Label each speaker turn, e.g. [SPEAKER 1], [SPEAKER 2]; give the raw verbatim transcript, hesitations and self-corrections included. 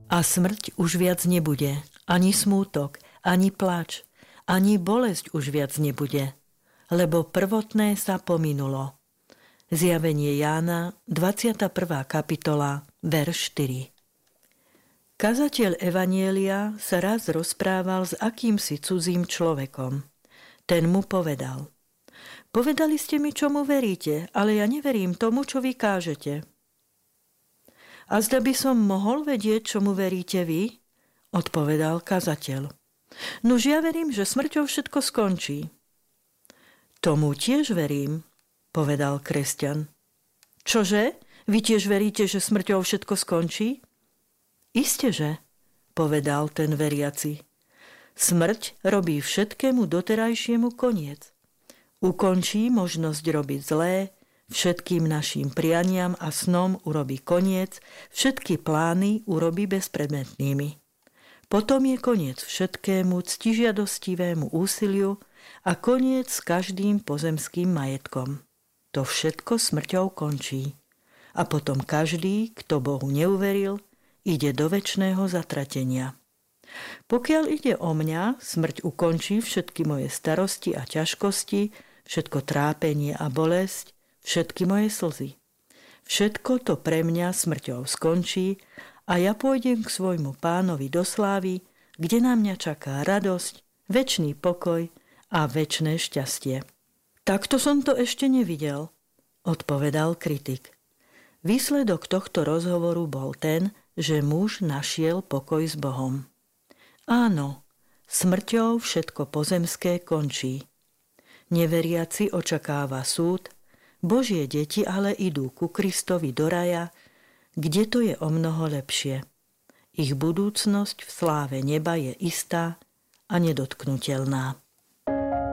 [SPEAKER 1] A smrť už viac nebude, ani smútok, ani pláč, ani bolesť už viac nebude, lebo prvotné sa pominulo. Zjavenie Jána, dvadsiata prvá kapitola, verš štyri. Kazateľ Evanjelia sa raz rozprával s akýmsi cudzím človekom. Ten mu povedal: Povedali ste mi, čomu veríte, ale ja neverím tomu, čo vy kážete. A zda by som mohol vedieť, čomu veríte vy? Odpovedal kazateľ. Nuž ja verím, že smrťou všetko skončí. Tomu tiež verím, povedal kresťan. Čože? Vy tiež veríte, že smrťou všetko skončí? Isteže, povedal ten veriaci. Smrť robí všetkému doterajšiemu koniec. Ukončí možnosť robiť zlé, všetkým našim prianiam a snom urobí koniec, všetky plány urobí bezpredmetnými. Potom je koniec všetkému ctižiadostivému úsiliu a koniec s každým pozemským majetkom. To všetko smrťou končí. A potom každý, kto Bohu neuveril, ide do večného zatratenia. Pokiaľ ide o mňa, smrť ukončí všetky moje starosti a ťažkosti, všetko trápenie a bolesť, všetky moje slzy. Všetko to pre mňa smrťou skončí a ja pôjdem k svojmu Pánovi do slávy, kde na mňa čaká radosť, večný pokoj a večné šťastie. Takto som to ešte nevidel, odpovedal kritik. Výsledok tohto rozhovoru bol ten, že muž našiel pokoj s Bohom. Áno, smrťou všetko pozemské končí. Neveriaci očakáva súd, Božie deti ale idú ku Kristovi do raja, kde to je omnoho lepšie. Ich budúcnosť v sláve neba je istá a nedotknuteľná.